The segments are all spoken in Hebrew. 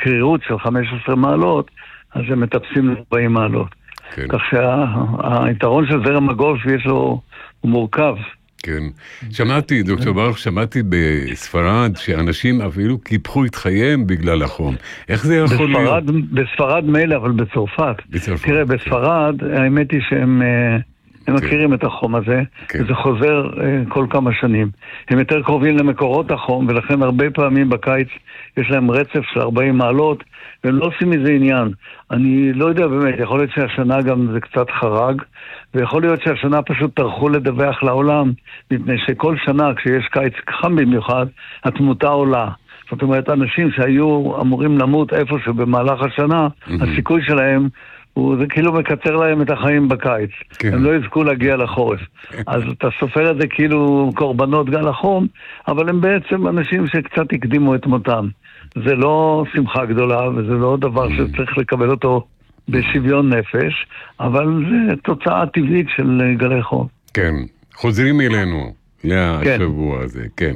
קרירות של 15 מעלות, אז הם מטפסים ל-40 מעלות. כן. כך שהיתרון של זרם הגולף יש לו, הוא מורכב. כן. שמעתי, דוקטור ברוך, שמעתי בספרד שאנשים אפילו קיפחו את חייהם בגלל החום. איך זה יכול להיות? בספרד מילא, אבל בצרפת. תראה, בספרד, האמת היא שהם מכירים את החום הזה, וזה חוזר כל כמה שנים. הם יותר קרובים למקורות החום, ולכן הרבה פעמים בקיץ יש להם רצף של 40 מעלות, והם לא עושים מזה עניין. אני לא יודע באמת, יכול להיות שהשנה גם זה קצת חרג, ויכול להיות שהשנה פשוט טרחו לדווח לעולם, מפני שכל שנה כשיש קיץ חם במיוחד, התמותה עולה. זאת אומרת, אנשים שהיו אמורים למות איפשהו במהלך השנה, הסיכוי שלהם זה כאילו מקצר להם את החיים בקיץ. הם לא יזכו להגיע לחורף. אז אתה סופר את זה כאילו קורבנות גל החום, אבל הם בעצם אנשים שקצת הקדימו את מותם. זה לא שמחה גדולה, וזה לא דבר שצריך לקבל אותו בשוויון נפש, אבל זה תוצאה טבעית של גלי חום. כן, חוזרים אלינו לשבוע הזה, כן.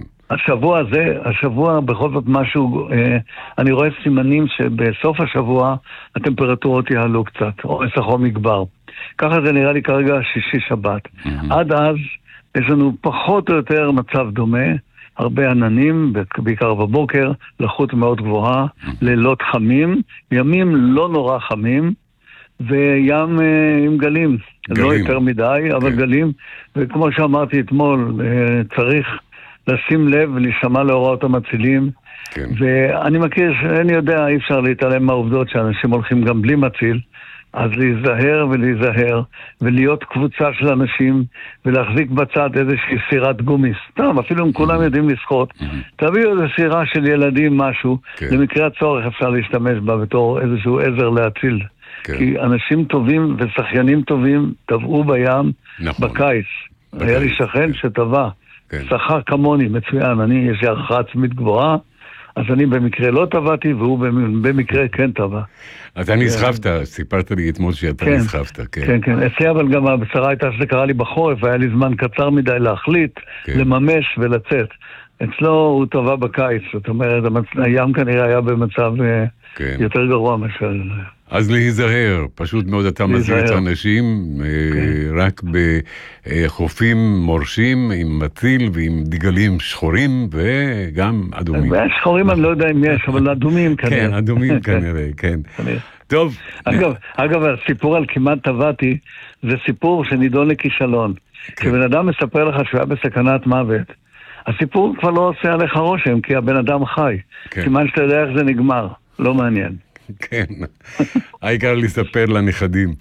השבוע בכל זאת משהו, אני רואה סימנים שבסוף השבוע הטמפרטורות יעלו קצת, או החום יגבר. ככה זה נראה לי כרגע שישי שבת. עד אז יש לנו פחות או יותר מצב דומה, הרבה עננים, בעיקר בבוקר, לחות מאוד גבוהה, לילות חמים, ימים לא נורא חמים, וים עם גלים. לא יותר מדי, אבל גלים. וכמו שאמרתי אתמול, צריך לשים לב ולשמע להוראות המצילים. ואני מכיר שאני יודע, אי אפשר להתעלם מהעובדות שאנשים הולכים גם בלי מציל, אז להיזהר ולהיזהר, ולהיות קבוצה של אנשים, ולהחזיק בצד איזושהי סירת גומי. סתם, אפילו אם כולם יודעים לשחות, תביאו איזו סירה של ילדים משהו, למקרה הצורך אפשר להשתמש בה בתור איזשהו עזר להציל. כי אנשים טובים ושחיינים טובים טבעו בים בקיץ. היה לי שכן שטבע. שכר כמוני, מצוין, יש לי הערכה עצמית גבוהה, אז אני במקרה לא טבעתי, והוא במקרה כן טבע. אתה נסחפת, סיפרת לי אתמול שאתה נסחפת, כן. כן, אצלי אבל גם הבשרה הייתה שזה קרה לי בחורף, והיה לי זמן קצר מדי להחליט, לממש ולצאת. אצלו הוא טבע בקיץ, זאת אומרת, הים כנראה היה במצב יותר גרוע מאשר... אז להיזהר, פשוט מאוד אתה מזהיר את האנשים, רק בחופים מורשים, עם מציל ועם דגלים שחורים וגם אדומים. שחורים אני לא יודע אם יש, אבל אדומים כנראה. כן, אדומים כנראה, כן. טוב. אגב, הסיפור על כמעט טבעתי, זה סיפור שנידון לכישלון. כשבן אדם מספר לך שהוא היה בסכנת מוות, הסיפור כבר לא עושה עליך רושם, כי הבן אדם חי. סימן שאתה יודע איך זה נגמר, לא מעניין. כן, העיקר לספר לנכדים.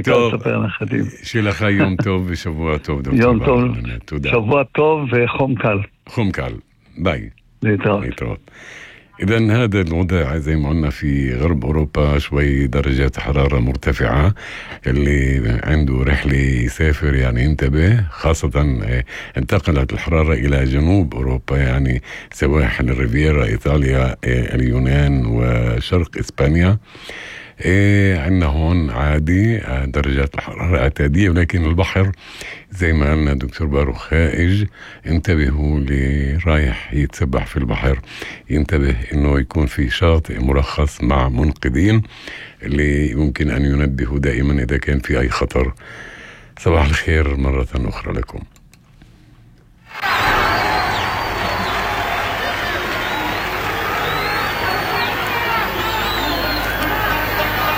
שיהיה לך יום טוב ושבוע טוב, דוקטור. יום טוב, שבוע טוב וחום קל. חום קל, ביי. להתראות. إذن هذا الوضع زي ما قلنا في غرب أوروبا شوي درجات حرارة مرتفعة اللي عنده رحلة يسافر يعني انتبه خاصة انتقلت الحرارة إلى جنوب أوروبا يعني سواحل الريفيرا إيطاليا اليونان وشرق إسبانيا عندنا هون عادي درجات الحرارة اعتيادية ولكن البحر زي ما قالنا دكتور باروخ خائج انتبهوا اللي رايح يتسبح في البحر ينتبه انه يكون في شاطئ مرخص مع منقذين اللي يمكن ان ينبهوا دائما اذا كان في اي خطر. صباح الخير مرة اخرى لكم.